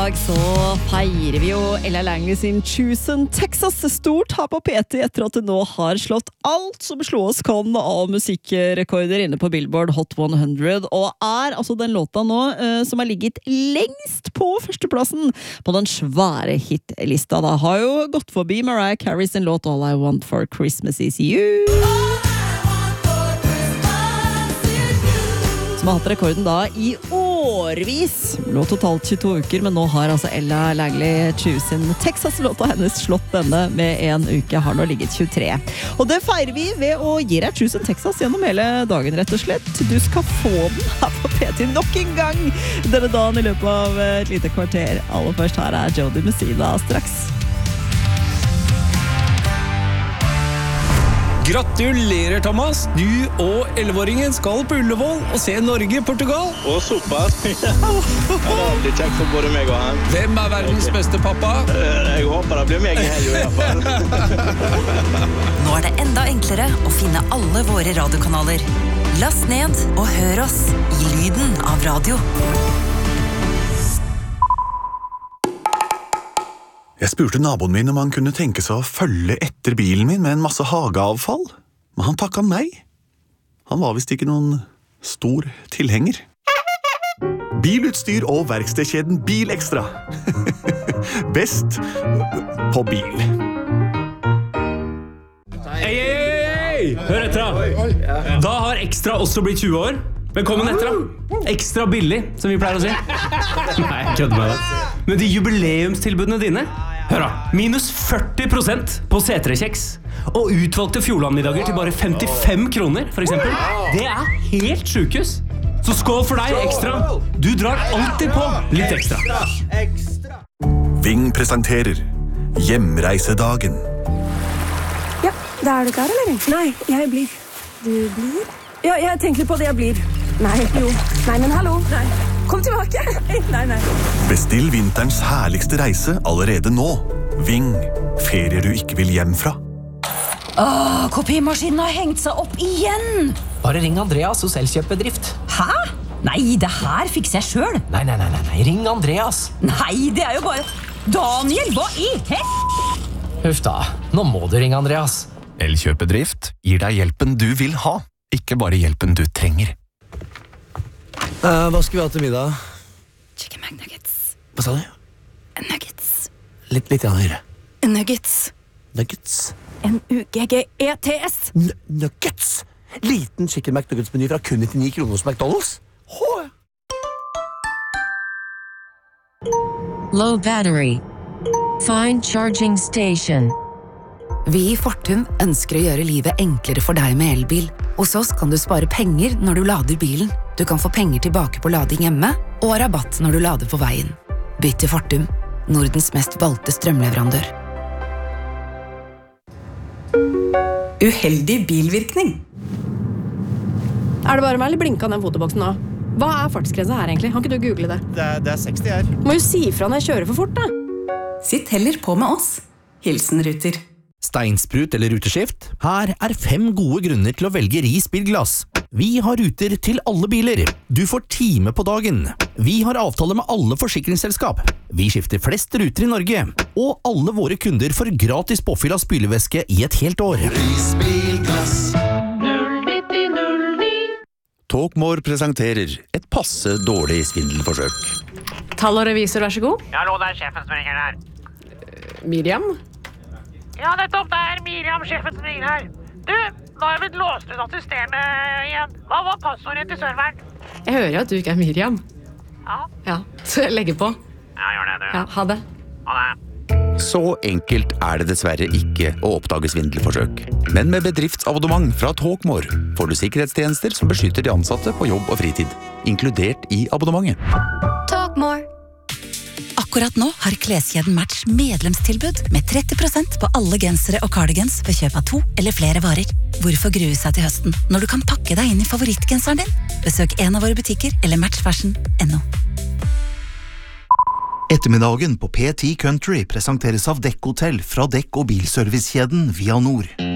dag så feirer vi jo Ella Langley sin Chosen Texas stort her på PT etter at det nå har slått alt som slås kan av musikkrekorder inne på Billboard Hot 100, og altså den låta nå som har ligget lengst på førsteplassen på den svære hitlista. Da har jo gått forbi Mariah Carey sin låt All I Want for Christmas Is You, som har hatt rekorden da i årvis. Lå totalt 22 uker, men nå har altså Ella Langley Chosen Texas-låta hennes slått denne med en uke, har nå ligget 23. Og det feirer vi ved å gi deg Chosen Texas gjennom hele dagen, rett og slett. Du skal få den her på PT nok en gang denne dagen i løpet av et lite kvarter. Aller først her Jody Messina straks. Gratulerer, Thomas! Du og 11-åringen skal på Ullevål og se Norge-Portugal. Å, såpass! Ja, det blir kjekt for både meg og han. Hvem verdens beste pappa? Jeg håper det blir meg i helgen i hvert fall. Nå det enda enklere å finne alle våre radiokanaler. Last ned og hør oss i lyden av radio. Jeg spurte naboen min om han kunne tenke seg å følge etter bilen min med en masse hageavfall, men han takket nei. Han var vist ikke noen stor tilhenger. Bilutstyr og verkstedkjeden Bilextra. Best på bil. Hei! Hør etter da. Da har Extra også blitt 20 år. Velkommen etter da. Ekstra billig, som vi pleier å si. Nei, jeg kødder med det. Men de jubileumstilbudene dine, hør da, minus 40% på C3-kjeks, og utvalgte Fjordlandmiddager til bare 55 kroner, for eksempel. Det helt sjukehus. Så skål for deg, Ekstra. Du drar alltid på litt ekstra. Ving presenterer Hjemreisedagen. Ja, da du klar, eller? Nei, jeg blir. Du blir? Ja, jeg tenker på det jeg blir. Nei, jo. Nei, men hallo. Nei. Kom tilbake. Nei. Bestill vinterens herligste reise allerede nå. Ving, ferier du ikke vil hjem fra. Kopimaskinen har hengt seg opp igjen. Bare ring Andreas hos Elkjøpbedrift. Hæ? Nei, det her fikser jeg selv. Nei, ring Andreas. Nei, det jo bare... Daniel, hva i Huff da, nå må du ringe Andreas. Elkjøpedrift gir deg hjelpen du vil ha, ikke bare hjelpen du trenger. Hva skal vi ha til middag? Chicken McNuggets. Hva sa du? Nuggets. Litt høyere. Nuggets. Nuggets? N-U-G-G-E-T-S. Nuggets? Liten Chicken McNuggets-meny fra kun 99 kroner hos McDonald's? Low battery. Find charging station. Vi i Fortum ønsker å gjøre livet enklere for deg med elbil. Hos oss kan du spare penger når du lader bilen. Du kan få penger tilbake på lading hjemme, og rabatt når du lader på veien. Bytt til Fortum, Nordens mest valgte strømleverandør. Uheldig bilvirkning. Det bare meg, eller blinket den fotoboksen nå? Hva fartsgrensen her egentlig? Kan ikke du google det? Det 60 her. Må jo si fra når jeg kjører for fort, da. Sitt heller på med oss. Hilsen Ruter. Steinsprut eller ruteskift? Her 5 gode grunner til å velge Ris bilglass. Vi har ruter til alle biler. Du får time på dagen. Vi har avtale med alle forsikringsselskap. Vi skifter flest ruter i Norge. Og alle våre kunder får gratis påfyll av spylevæske i et helt år. Ris bilglass. 09009. Talkmore presenterer et passe dårlig svindelforsøk. Tall og revisor, vær så god. Hallo, det sjefen som ringer her. Miriam? Ja, nettopp, det Miriam, sjefen som ringer her. Du, nå har jeg blitt låst ut assisterende igjen. Hva var passordet til serveren? Jeg hører jo at du ikke Miriam. Ja, så jeg legger på. Ja, gjør det, du. Ja, ha det. Ha det. Så enkelt det dessverre ikke å oppdage svindelforsøk. Men med bedriftsabonnement fra Talkmore får du sikkerhetstjenester som beskytter de ansatte på jobb og fritid, inkludert i abonnementet. Talkmore. Akkurat nå har kleskjeden Match medlemstilbud med 30% på alle gensere og cardigans ved kjøp av 2 eller flere varer. Hvorfor grue seg til høsten når du kan pakke deg inn i favorittgenseren din? Besøk en av våre butikker eller matchfashion.no. Ettermiddagen på P10 Country presenteres av Dekk Hotel fra dekk- og bilservicekjeden Via Nord.